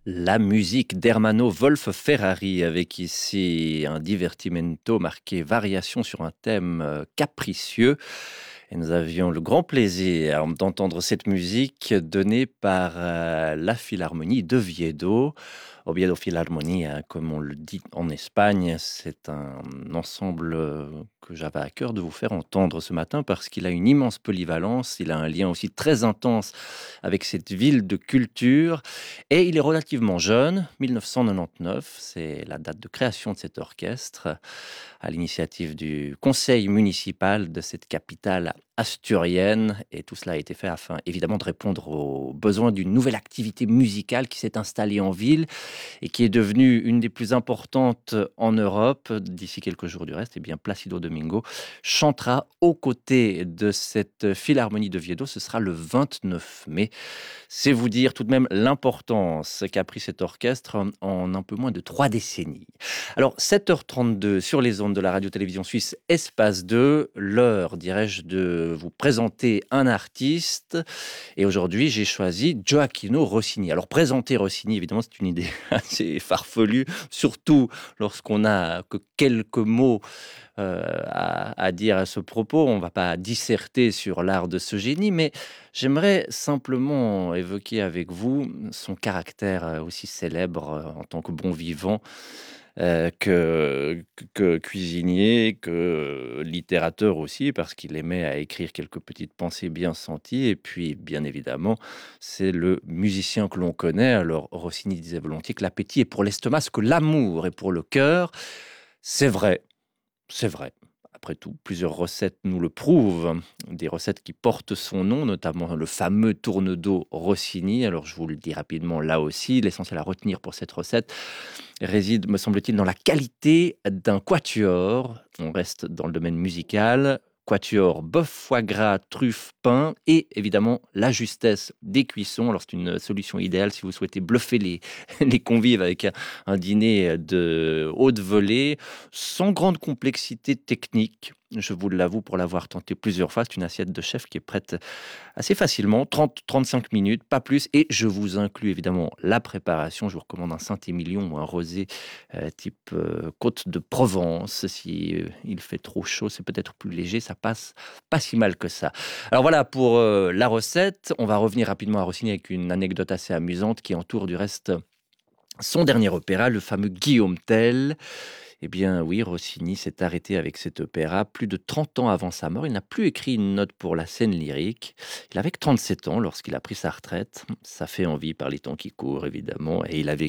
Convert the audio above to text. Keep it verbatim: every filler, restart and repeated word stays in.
La musique d'Ermanno Wolf-Ferrari avec ici un divertimento marqué variation sur un thème euh, capricieux. Et nous avions le grand plaisir d'entendre cette musique donnée par euh, la Philharmonie d'Oviedo. Oviedo Philharmonie, hein, comme on le dit en Espagne, c'est un ensemble euh, que j'avais à cœur de vous faire entendre ce matin parce qu'il a une immense polyvalence, il a un lien aussi très intense avec cette ville de culture et il est relativement jeune, mille neuf cent quatre-vingt-dix-neuf, c'est la date de création de cet orchestre à l'initiative du conseil municipal de cette capitale asturienne. Et tout cela a été fait afin évidemment de répondre aux besoins d'une nouvelle activité musicale qui s'est installée en ville et qui est devenue une des plus importantes en Europe. D'ici quelques jours du reste, et bien Placido Domingo chantera aux côtés de cette Philharmonie de Viedo. Ce sera le vingt-neuf mai. C'est vous dire tout de même l'importance qu'a pris cet orchestre en un peu moins de trois décennies. Alors, sept heures trente-deux sur les ondes de la radio-télévision suisse Espace deux, l'heure, dirais-je, de vous présenter un artiste. Et aujourd'hui, j'ai choisi Gioacchino Rossini. Alors, présenter Rossini, évidemment, c'est une idée assez farfelue, surtout lorsqu'on n'a que quelques mots euh, à, à dire à ce propos. On ne va pas disserter sur l'art de ce génie, mais j'aimerais simplement évoquer avec vous son caractère euh, aussi célèbre euh, en tant que bon vivant euh, que, que cuisinier, que littérateur aussi, parce qu'il aimait à écrire quelques petites pensées bien senties. Et puis, bien évidemment, c'est le musicien que l'on connaît. Alors, Rossini disait volontiers que l'appétit est pour l'estomac ce que l'amour est pour le cœur. C'est vrai, c'est vrai. Après tout, plusieurs recettes nous le prouvent. Des recettes qui portent son nom, notamment le fameux tourne-dos Rossini. Alors, je vous le dis rapidement là aussi. L'essentiel à retenir pour cette recette réside, me semble-t-il, dans la qualité d'un quatuor. On reste dans le domaine musical. Quatuor, bœuf, foie gras, truffe, pain et évidemment la justesse des cuissons. Alors c'est une solution idéale si vous souhaitez bluffer les, les convives avec un, un dîner de haute volée, sans grande complexité technique. Je vous l'avoue pour l'avoir tenté plusieurs fois. C'est une assiette de chef qui est prête assez facilement, trente à trente-cinq minutes, pas plus. Et je vous inclus évidemment la préparation. Je vous recommande un Saint-Émilion ou un rosé euh, type euh, Côte de Provence. Si euh, il fait trop chaud, c'est peut-être plus léger. Ça passe pas si mal que ça. Alors voilà pour euh, la recette. On va revenir rapidement à Rossini avec une anecdote assez amusante qui entoure du reste son dernier opéra, le fameux Guillaume Tell. Eh bien oui, Rossini s'est arrêté avec cet opéra plus de trente ans avant sa mort. Il n'a plus écrit une note pour la scène lyrique. Il avait que trente-sept ans lorsqu'il a pris sa retraite. Ça fait envie par les temps qui courent, évidemment. Et il avait